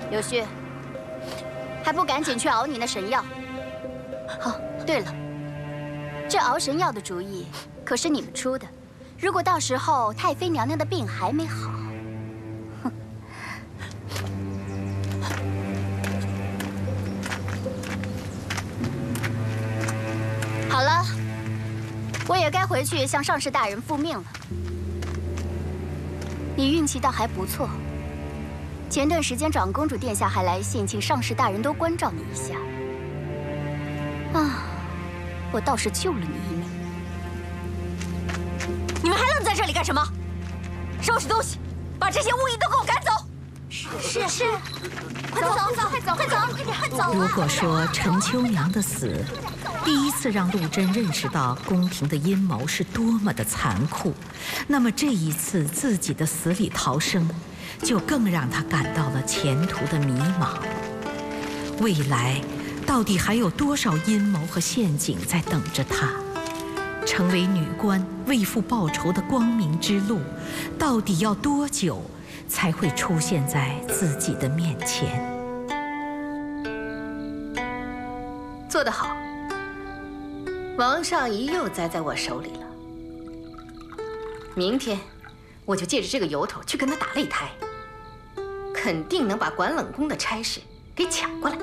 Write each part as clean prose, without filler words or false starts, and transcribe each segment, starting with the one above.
柳絮，还不赶紧去熬你那神药？哦，对了，这熬神药的主意可是你们出的。如果到时候太妃娘娘的病还没好，哼！好了，我也该回去向上士大人复命了。你运气倒还不错。 前段时间，长公主殿下还来信，请上士大人多关照你一下。啊，我倒是救了你一命。 你们还愣在这里干什么？收拾东西，把这些巫医都给我赶走！ 是，快走，快走！ 如果说陈秋娘的死，第一次让陆贞认识到宫廷的阴谋是多么的残酷，那么这一次自己的死里逃生。 就更让他感到了前途的迷茫。未来到底还有多少阴谋和陷阱在等着他？成为女官、为父报仇的光明之路，到底要多久才会出现在自己的面前？ 做得好，王上仪又栽在我手里了。明天我就借着这个由头去跟他打擂台。 肯定能把管冷宫的差事给抢过来。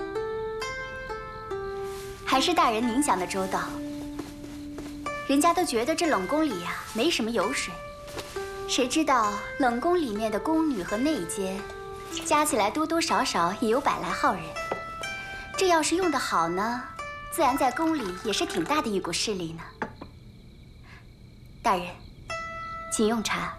还是大人您想的周到。人家都觉得这冷宫里呀没什么油水，谁知道冷宫里面的宫女和内监，加起来多多少少也有100来号人。这要是用得好呢，自然在宫里也是挺大的一股势力呢。大人，请用茶。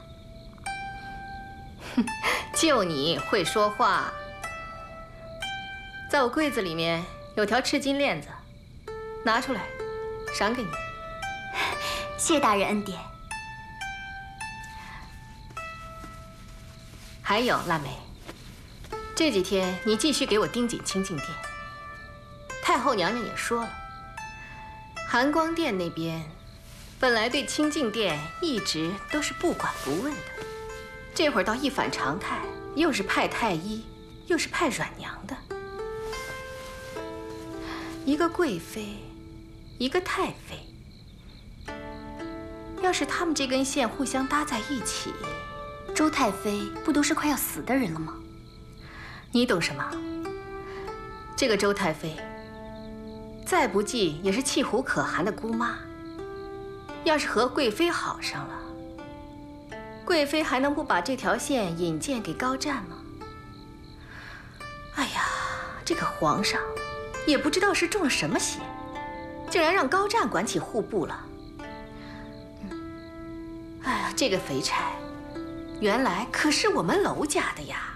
哼。 就你会说话，在我柜子里面有条赤金链子，拿出来，赏给你。 谢大人恩典。 还有腊梅，这几天你继续给我盯紧清静殿。太后娘娘也说了，含光殿那边本来对清静殿一直都是不管不问的。 这会儿倒一反常态，又是派太医，又是派软娘的，一个贵妃，一个太妃。要是他们这根线互相搭在一起， 周太妃不都是快要死的人了吗？ 你懂什么？这个周太妃，再不济也是气虎可汗的姑妈。要是和贵妃好上了。 贵妃还能不把这条线引荐给高湛吗？哎呀，这个皇上也不知道是中了什么邪，竟然让高湛管起户部了。哎呀，这个肥差，原来可是我们娄家的呀！